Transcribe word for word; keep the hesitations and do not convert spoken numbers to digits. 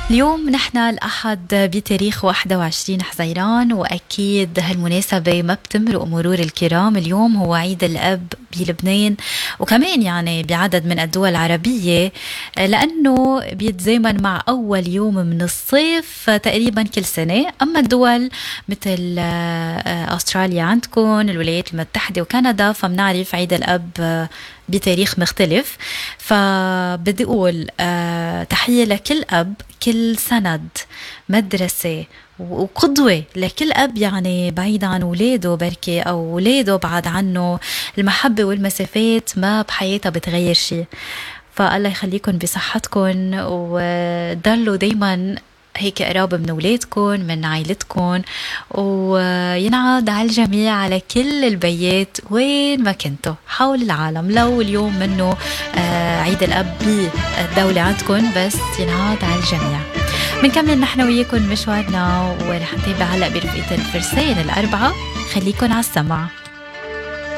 اليوم نحن الأحد بتاريخ واحد وعشرين حزيران، وأكيد هالمناسبة ما بتمرق مرور الكرام. اليوم هو عيد الأب بلبنان وكمان يعني بعدد من الدول العربية، لأنه بيتزامن مع أول يوم من الصيف تقريبا كل سنة. أما الدول مثل أستراليا عندكم، الولايات المتحدة وكندا، فمنعرف عيد الأب بتاريخ مختلف. فبدي أقول أه تحية لكل أب، كل سند، مدرسة وقدوة لكل أب، يعني بعيد عن ولاده بركي أو ولاده بعد عنه. المحبة والمسافات ما بحياتها بتغير شيء. فالله يخليكم بصحتكم وضلوا دايما هيك قراب من ولادكم من عائلتكم، وينعاد على الجميع على كل البيات وين ما كنتوا حول العالم. لو اليوم منه آه عيد الأب بالدولة عندكم، بس ينعاد على الجميع. بنكمل نحن وياكم مشوارنا، ورح نتابع هلأ برفقة الفرسان الأربعة. خليكن على السمع.